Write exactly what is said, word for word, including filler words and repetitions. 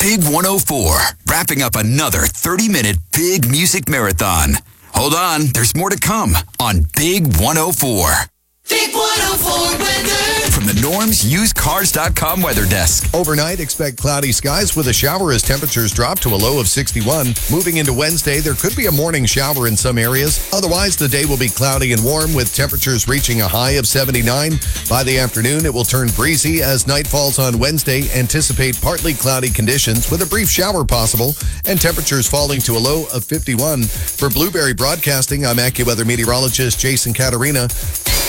Big one oh four, wrapping up another thirty-minute big music marathon. Hold on, there's more to come on Big one oh four. Big one oh four weather. From the Norms Used Cars dot com weather desk. Overnight, expect cloudy skies with a shower as temperatures drop to a low of sixty-one. Moving into Wednesday, there could be a morning shower in some areas. Otherwise, the day will be cloudy and warm with temperatures reaching a high of seventy-nine. By the afternoon, it will turn breezy as night falls on Wednesday. Anticipate partly cloudy conditions with a brief shower possible and temperatures falling to a low of fifty-one. For Blueberry Broadcasting, I'm AccuWeather meteorologist Jason Caterina.